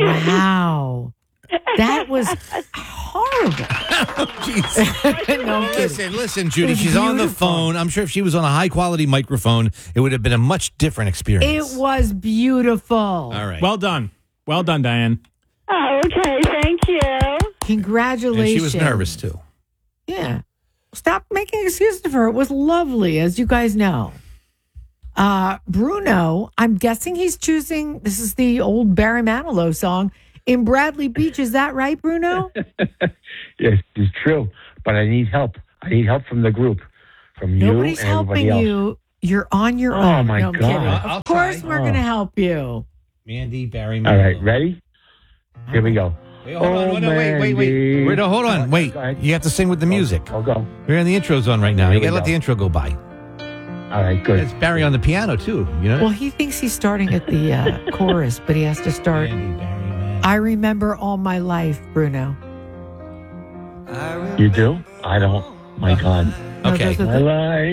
Wow. That was horrible. Jeez. No, I'm kidding. Listen, Judy, It was she's on the beautiful. phone. I'm sure if she was on a high-quality microphone, it would have been a much different experience. It was beautiful. All right. Well done. Well done, Diane. Oh, okay, thank you. Congratulations. And she was nervous, too. Yeah. Stop making excuses for her. It was lovely, as you guys know. Bruno, I'm guessing he's choosing, this is the old Barry Manilow song, In Bradley Beach. Is that right, Bruno? Yes, it's true. But I need help. I need help from the group, from Nobody's you and everybody helping else. you. You're on your Oh, own. my No, I'm God. kidding. I'll Of course try. we're going to help you. Mandy, Barry, All right, ready? Here we go. Wait, hold on. No, wait. Wait, no, hold on. Wait. Go ahead. You have to sing with the music. I'll go. We're in the intro zone right now. Here You we got to let go. the intro go by. All right, good. It's Barry on the piano, too. You know? Well, he thinks he's starting at the chorus, but he has to start. Mandy, Barry, man. I remember all my life, Bruno. You do? I don't. My God. No, Okay. those are My the- life.